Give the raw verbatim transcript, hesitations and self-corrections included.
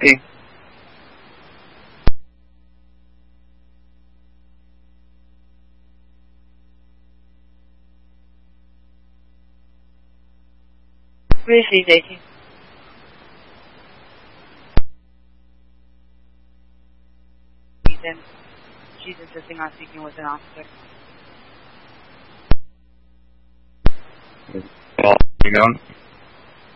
Hey. Where is he taking? Then she's insisting on speaking with an officer. Well, you going?